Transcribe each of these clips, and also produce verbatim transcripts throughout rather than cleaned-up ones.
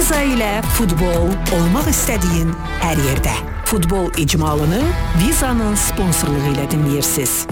Viza ilə futbol olmaq istədiyin hər yerdə. Futbol icmalını Viza'nın sponsorluğu ilə dinləyirsiniz.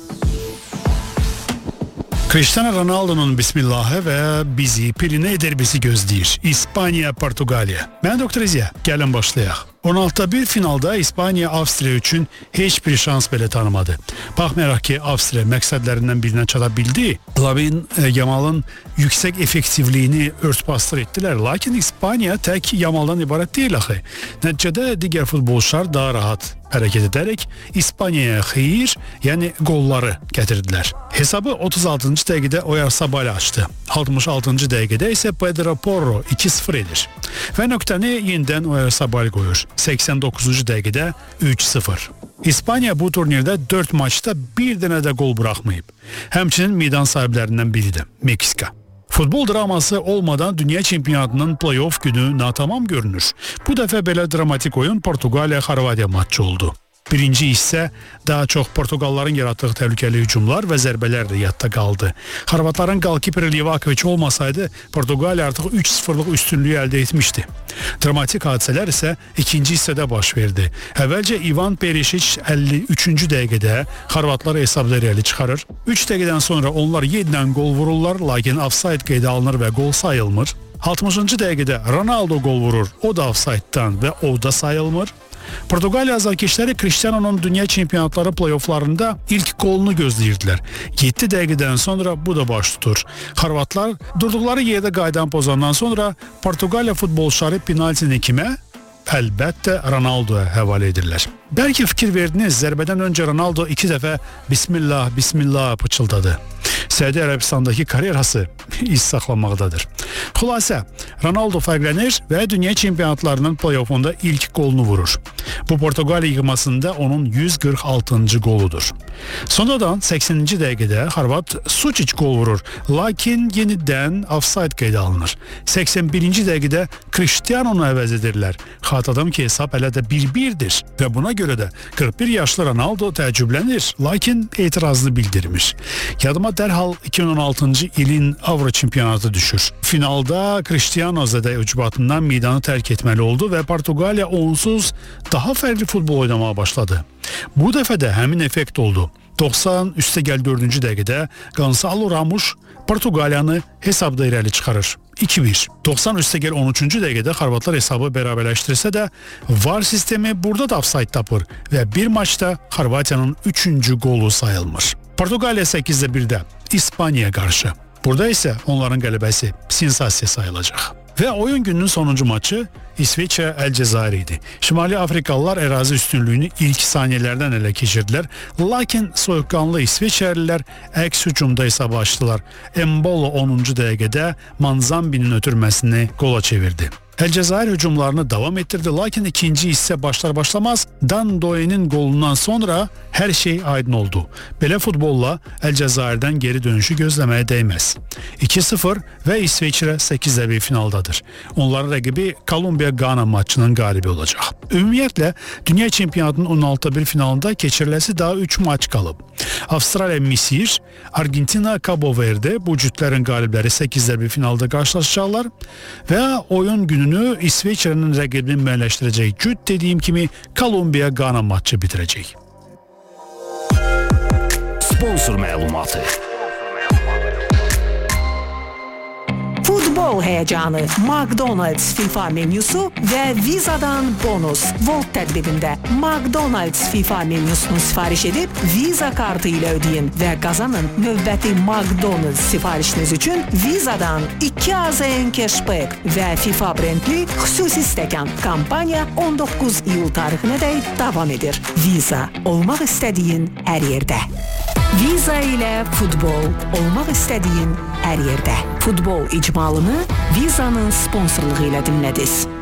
Cristiano Ronaldo'nun bismillahı ve bizi Pirine derbisi gözləyir. İspanya, Portuqaliya. Mən Doktor İziya, gəlin başlayaq. on altıda bir finalda İspanya Avstriya üçün heç bir şans belə tanımadı. Baxmayaraq ki, Avstriya məqsədlərindən birinə çata bildi, Lamine Yamal'ın yüksək effektivliyini örtbasdır etdilər. Lakin İspanya tək Yamal'dan ibarət deyil axı. Nəticədə digər futbolçular daha rahat hərəkət edərək İspaniyaya xeyir, yəni qolları gətirdilər. Hesabı otuz altıncı dəqiqədə Oyarzabal açdı. altmış altıncı dəqiqədə isə Pedro Porro iki sıfır edir. Və nöqtəni yenidən Oyarzabal qoyur. səksən doqquzuncu dəqiqədə üç sıfır. İspanya bu turnirdə dörd maçda bir dənə də qol buraxmayıb. Həmçinin meydan sahiblərindən biridir, Meksika. Futbol draması olmadan dünya çempionatının play-off günü natamam görünür. Bu dəfə belə dramatik oyun Portuqaliya-Xorvatiya matçı oldu. Birinci hissə daha çox Portuqalların yaratdığı təhlükəli hücumlar və zərbələr də yadda qaldı. Xorvatların qalkiperi Livakovic olmasaydı, Portuqaliya artıq üç sıfırlıq üstünlüyü əldə etmişdi. Dramatik hadisələr isə ikinci hissədə baş verdi. Əvvəlcə Ivan Perisic əlli üçüncü dəqiqədə Xorvatlar hesabda irəli çıxarır. üç dəqiqədən sonra onlar yeddən gol vururlar, lakin ofsayd qeydə alınır və gol sayılmır. altmışıncı dəqiqədə Ronaldo gol vurur, o da ofsayddan və o da sayılmır. Portuqaliya azarkeşləri Cristiano'nun dünya çempionatları play-offlarında ilk golunu gözləyirdilər. yeddi dəqiqədən sonra bu da baş tutur. Xorvatlar durduqları yerdə qaydan pozandan sonra Portuqaliya futbolçuları penaltini kimə? Əlbəttə Ronaldo'ya həvalə edirlər. Bəlkə fikir verdiniz, zərbədən öncə Ronaldo iki dəfə Bismillah, Bismillah pıçıldadı. Səudi Ərəbistandakı karyerası iz saxlamaqdadır. Xülasə, Ronaldo fərqlənir və dünya çempionatlarının play-offunda ilk golunu vurur. Bu Portuqaliya yığmasında onun yüz qırx altıncı goludur. Sonradan səksəninci dəqiqədə Xorvat Sučić gol vurur, lakin yenidən ofsayd qeydə alınır. səksən birinci dəqiqədə Cristiano'nu əvəz edirlər. Xatırladım ki, hesab hələ də bir birdir və buna görə də qırx bir yaşlı Ronaldo təəccüblənir, lakin etirazını bildirmiş. Yadıma dərhal iki min on altıncı ilin Avro çempionatı düşür. Finalda Cristiano zədə ucbatından meydanı tərk etməli oldu və Portuqaliya onsuz daha fərqli futbol oynamağa başladı. Bu dəfə də həmin effekt oldu. doxsan üstə gəl dördüncü dəqiqədə Gonçalo Ramos Portuqaliyanı hesabda irəli çıxarır. iki bir. doxsan üstə gəl on üçüncü dəqiqədə Xorvatlar hesabı bərabərləşdirsə də VAR sistemi burada da ofsayd tapır və bir maçda Xorvatiyanın üçüncü golu sayılmır. Portuqaliya səkkizdə birdə İspaniya qarşı. Burada isə onların qələbəsi sensasiya sayılacaq. Və oyun gününün sonuncu maçı İsveçrə Əlcəzair idi. Şimali Afrikalılar ərazi üstünlüyünü ilk saniyələrdən ələ keçirdilər, lakin soyuqqanlı İsveçrəlilər əks hücumda hesabı açdılar. Embolo onuncu dəqiqədə Manzambinin ötürməsini qola çevirdi. Əlcəzair hücumlarını davam etdirdi, lakin ikinci hissə başlar başlamaz Dandoe'nin qolundan sonra hər şey aydın oldu. Belə futbolla Əlcəzairdən geri dönüşü gözləməyə dəyməz. iki sıfır və İsveçrə səkkizdə bir finaldadır. Onların rəqibi Kolumbiya-Qana maçının qalibi olacaq. Ümumiyyətlə, dünya çempionatının on altıda bir finalında keçiriləsi daha üç maç qalıb. Avstraliya-Misir, Argentina-Cabo Verde bu cütlərin qalibləri səkkizdə bir finalda qarşılaşacaqlar və oyun gününü İsveçrənin rəqibini müəyyənləşdirəcək cüt dediyim kimi Kolumbiya-Qana maçı bitirəcək. Sponsor məlumatı. Futbol həyəcanı, McDonald's FIFA menüsü və Viza'dan bonus. Volt tədbirində McDonald's FIFA menüsünü sifariş edib Visa kartı ilə ödeyin və qazanın növbəti McDonald's sifarişiniz üçün Viza'dan iki azn cashback və FIFA brendli xüsusi stəkan. Kampaniya on doqquz iyul tarixinədək davam edir. Visa, olmaq istədiyin hər yerdə. Viza ilə futbol olmaq istədiyin hər yerdə. Futbol icmalını Viza'nın sponsorluğu ilə dinlədiniz.